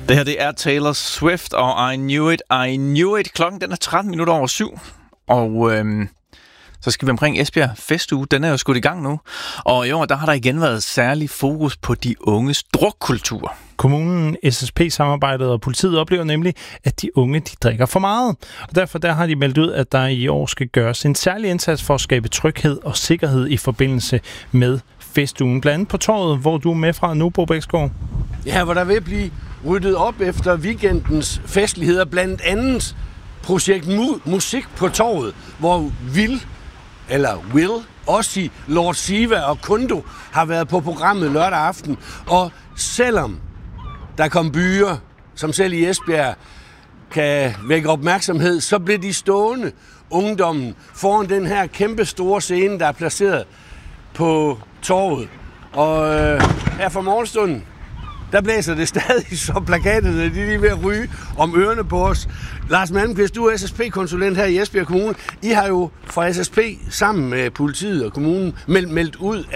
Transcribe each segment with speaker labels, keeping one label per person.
Speaker 1: Det her, det er Taylor Swift og I Knew It, I Knew It. Klokken den er 7:13, og så skal vi omkring Esbjerg Festuge. Den er jo skudt i gang nu, og i år der har der igen været særlig fokus på de unges drukkultur.
Speaker 2: Kommunen, SSP-samarbejdet og politiet oplever nemlig, at de unge de drikker for meget. Og derfor har de meldt ud, at der i år skal gøres en særlig indsats for at skabe tryghed og sikkerhed i forbindelse med festugen. Blandt andet på torvet, hvor du er med fra nu, Bo Bæksgaard.
Speaker 3: Ja, hvor der vil blive ryddet op efter weekendens festligheder. Blandt andet projekt Musik på torvet, hvor Will, Ossi, Lord Siva og Kundo har været på programmet lørdag aften. Og selvom der kom byer, som selv i Esbjerg kan vække opmærksomhed, så blev de stående ungdommen foran den her kæmpe store scene, der er placeret på torvet. Og her fra morgenstunden, der blæser det stadig, så plakaterne de er lige ved at ryge om ørerne på os. Lars Malmqvist, du er SSP-konsulent her i Esbjerg Kommune. I har jo fra SSP sammen med politiet og kommunen meldt ud,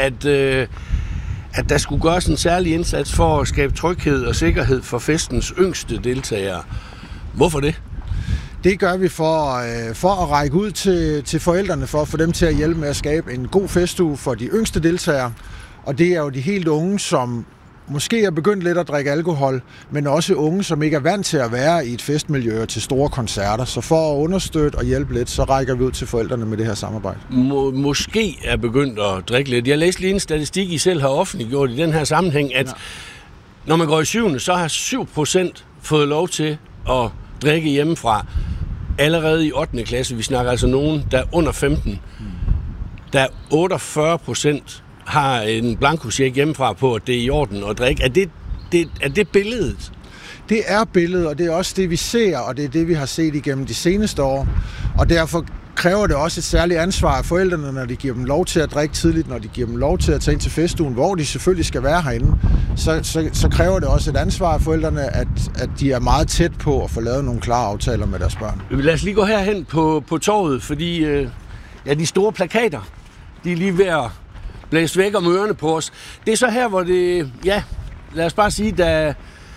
Speaker 3: at der skulle gøres en særlig indsats for at skabe tryghed og sikkerhed for festens yngste deltagere. Hvorfor det?
Speaker 4: Det gør vi for at række ud til forældrene, for at få dem til at hjælpe med at skabe en god festuge for de yngste deltagere. Og det er jo de helt unge, som måske er begyndt lidt at drikke alkohol, men også unge, som ikke er vant til at være i et festmiljø til store koncerter. Så for at understøtte og hjælpe lidt, så rækker vi ud til forældrene med det her samarbejde.
Speaker 3: Måske er begyndt at drikke lidt. Jeg læste lige en statistik, I selv har offentliggjort i den her sammenhæng, at når man går i 7. så har 7% fået lov til at drikke hjemmefra allerede i 8. klasse. Vi snakker altså nogen, der er under 15. Der er 48% har en blankocheck hjemmefra på, at det er i orden at drikke. Er det billedet?
Speaker 4: Det er billedet, og det er også det, vi ser, og det er det, vi har set igennem de seneste år. Og derfor kræver det også et særligt ansvar af forældrene, når de giver dem lov til at drikke tidligt, når de giver dem lov til at tage ind til festugen, hvor de selvfølgelig skal være herinde. Så kræver det også et ansvar af forældrene, at de er meget tæt på at få lavet nogle klare aftaler med deres børn.
Speaker 3: Lad os lige gå herhen på torvet, fordi de store plakater, de er lige ved at blæst væk om ørerne på os. Det er så her, hvor det, lad os bare sige, der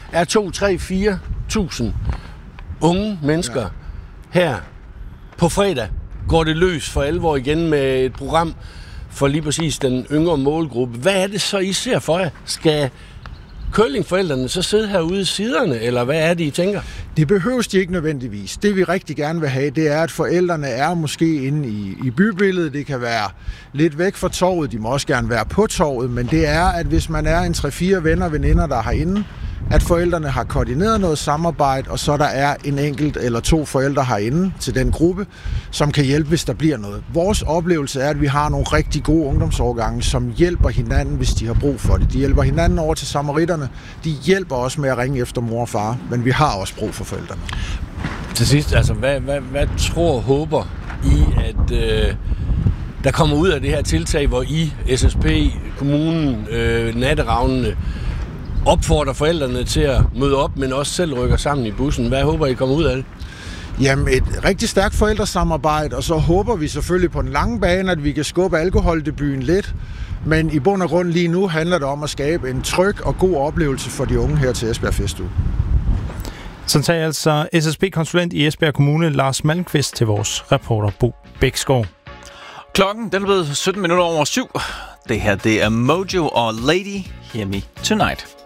Speaker 3: er 2-3-4.000 unge mennesker her. På fredag går det løs for alvor igen med et program for lige præcis den yngre målgruppe. Hvad er det så, I ser for jer? Skal curlingforældrene så sidde herude i siderne, eller hvad er det, I tænker?
Speaker 4: Det behøves de ikke nødvendigvis. Det vi rigtig gerne vil have, det er, at forældrene er måske inde i bybilledet. Det kan være lidt væk fra torvet. De må også gerne være på torvet, men det er, at hvis man er en 3-4 venner og veninder, der er herinde, at forældrene har koordineret noget samarbejde, og så der er en enkelt eller 2 forældre herinde til den gruppe, som kan hjælpe, hvis der bliver noget. Vores oplevelse er, at vi har nogle rigtig gode ungdomsårgange, som hjælper hinanden, hvis de har brug for det. De hjælper hinanden over til samaritterne. De hjælper også med at ringe efter mor og far, men vi har også brug for forældrene.
Speaker 3: Til sidst, altså, hvad tror og håber I, at der kommer ud af det her tiltag, hvor I, SSP, kommunen, natteravnene, opfordrer forældrene til at møde op, men også selv rykker sammen i bussen? Hvad håber I kommer ud af det?
Speaker 4: Jamen, et rigtig stærkt forældresamarbejde, og så håber vi selvfølgelig på den lange bane, at vi kan skubbe alkoholdebuten lidt. Men i bund og grund lige nu handler det om at skabe en tryg og god oplevelse for de unge her til Esbjerg Festuge.
Speaker 2: Så tager altså SSP-konsulent i Esbjerg Kommune, Lars Malmqvist, til vores reporter Bo Bæksgaard.
Speaker 1: Klokken den er blevet 7:17. Det her, det er Mojo og Lady Hear Me Tonight.